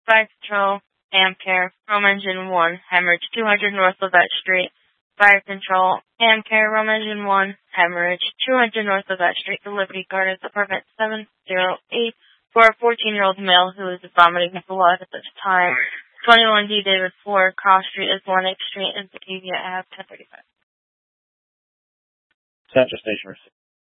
Fire Control, Amcare, Rome Engine 1, hemorrhage 200 North Levette Street. Fire Control, Amcare, Rome Engine 1, hemorrhage 200 North Levette Street, the Liberty Gardens, apartment 708, for a 14-year-old male who is vomiting blood at this time. 21D David 4, Cross Street, Atlantic Street, in Batavia, Ave. 1035. Central Station.